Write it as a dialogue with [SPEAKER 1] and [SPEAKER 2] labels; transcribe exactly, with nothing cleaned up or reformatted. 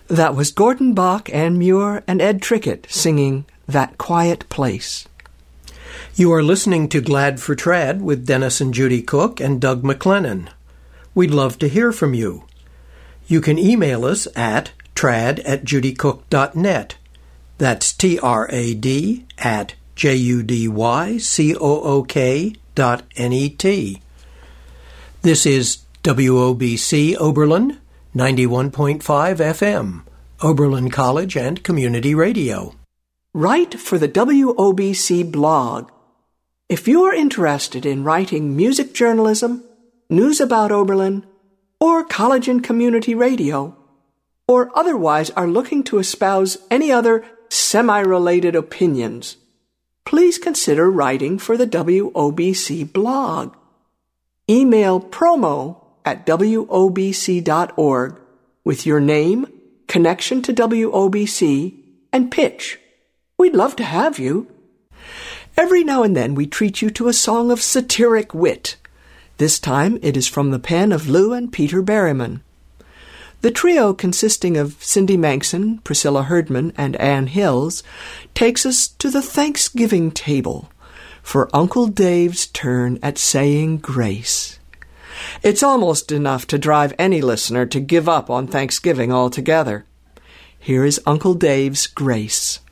[SPEAKER 1] That was Gordon Bach, Ann Muir, and Ed Trickett singing That Quiet Place.
[SPEAKER 2] You are listening to Glad for Trad with Dennis and Judy Cook and Doug McLennan. We'd love to hear from you. You can email us at trad at judycook dot net. That's T R A D at J U D Y C O O K dot N E T. This is W O B C Oberlin, ninety-one point five F M, Oberlin College and Community Radio.
[SPEAKER 1] Write for the W O B C blog. If you're interested in writing music journalism, news about Oberlin, or college and community radio, or otherwise are looking to espouse any other semi-related opinions, please consider writing for the W O B C blog. Email promo at W O B C dot org with your name, connection to W O B C, and pitch. We'd love to have you. Every now and then we treat you to a song of satiric wit. This time it is from the pen of Lou and Peter Berryman. The trio, consisting of Cindy Manxon, Priscilla Herdman, and Ann Hills, takes us to the Thanksgiving table for Uncle Dave's turn at saying grace. It's almost enough to drive any listener to give up on Thanksgiving altogether. Here is Uncle Dave's grace.